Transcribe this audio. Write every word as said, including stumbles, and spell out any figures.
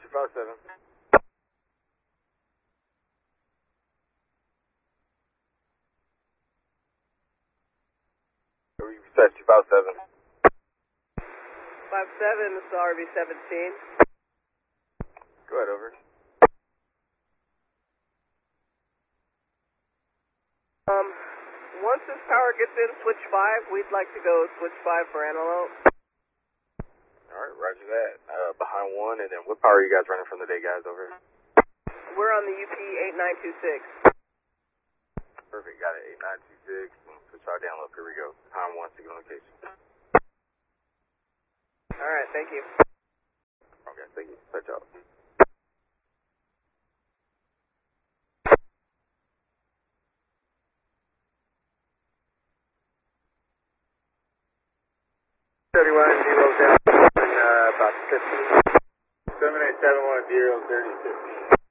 two five seven. Set two five seven. five seven, this is R V seventeen. Go ahead, over. Um, once this power gets in switch five, we'd like to go switch five for Antelope. Alright, roger that. Uh, behind one, and then what power are you guys running from the day, guys, over? We're on the U P eight nine two six. Perfect, got it, eight nine two six. Switch five down low, here we go. Behind one, signal location. Alright, thank you. Okay, thank you. Touch out. thirty-one, zero down, uh, about fifteen. seven eight seven one zero, thirty, fifteen.